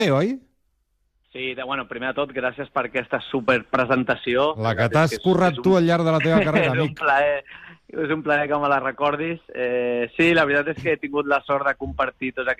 oi? Sí, bueno, primer de tot, gràcies per aquesta superpresentació. La que t'has currat tu al llarg de la teva carrera, amic. És un plaer que me la recordis. Sí, la veritat és que he tingut la sort de compartir tots